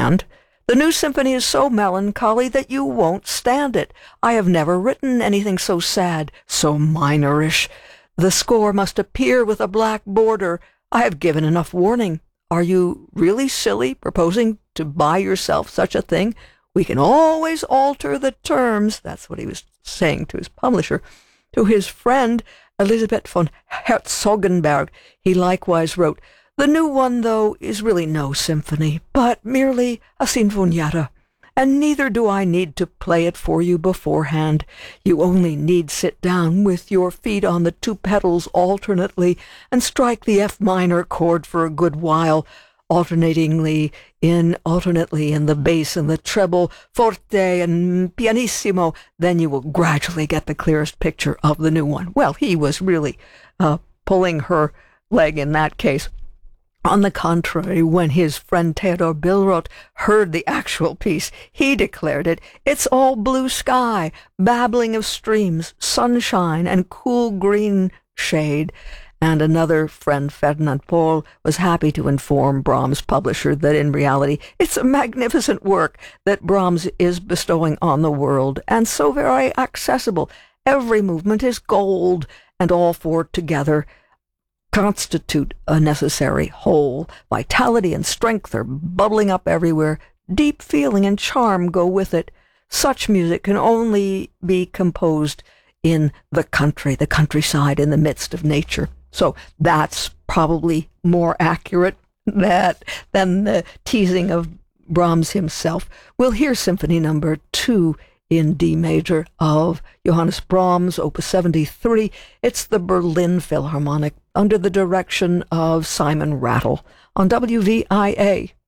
beforehand. The new symphony is so melancholy that you won't stand it. I have never written anything so sad, so minorish. The score must appear with a black border. I have given enough warning. Are you really silly, proposing to buy yourself such a thing? We can always alter the terms." That's what he was saying to his publisher. To his friend, Elisabeth von Herzogenberg, he likewise wrote, "The new one, though, is really no symphony, but merely a sinfonietta, and neither do I need to play it for you beforehand. You only need sit down with your feet on the two pedals alternately and strike the F minor chord for a good while, alternately in the bass and the treble, forte and pianissimo. Then you will gradually get the clearest picture of the new one." Well, he was really pulling her leg in that case. On the contrary, when his friend Theodor Billroth heard the actual piece, he declared it's all blue sky, babbling of streams, sunshine, and cool green shade. And another friend, Ferdinand Pohl, was happy to inform Brahms' publisher that in reality it's a magnificent work that Brahms is bestowing on the world, and so very accessible. Every movement is gold, and all four together constitute a necessary whole. Vitality and strength are bubbling up everywhere. Deep feeling and charm go with it. Such music can only be composed in the countryside, in the midst of nature. So that's probably more accurate than the teasing of Brahms himself. We'll hear Symphony Number 2 in D major of Johannes Brahms, Opus 73. It's the Berlin Philharmonic under the direction of Simon Rattle on WVIA.